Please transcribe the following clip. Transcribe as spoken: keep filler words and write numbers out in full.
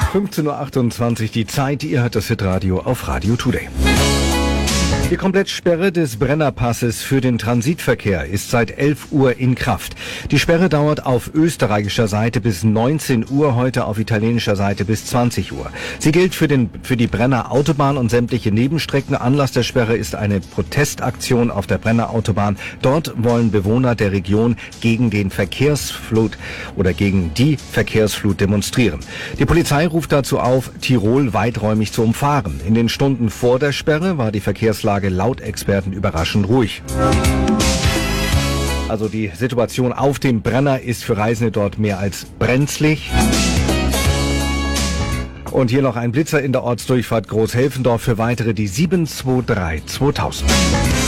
fünfzehn Uhr achtundzwanzig die Zeit, ihr hört das Hitradio auf Radio Today. Die Komplettsperre des Brennerpasses für den Transitverkehr ist seit elf Uhr in Kraft. Die Sperre dauert auf österreichischer Seite bis neunzehn Uhr, heute auf italienischer Seite bis zwanzig Uhr. Sie gilt für den, für die Brenner Autobahn und sämtliche Nebenstrecken. Anlass der Sperre ist eine Protestaktion auf der Brenner Autobahn. Dort wollen Bewohner der Region gegen den Verkehrsflut oder gegen die Verkehrsflut demonstrieren. Die Polizei ruft dazu auf, Tirol weiträumig zu umfahren. In den Stunden vor der Sperre war die Verkehrslage laut Experten überraschend ruhig. Also die Situation auf dem Brenner ist für Reisende dort mehr als brenzlig. Und hier noch ein Blitzer in der Ortsdurchfahrt Großhelfendorf für weitere die sieben zwei drei zweitausend.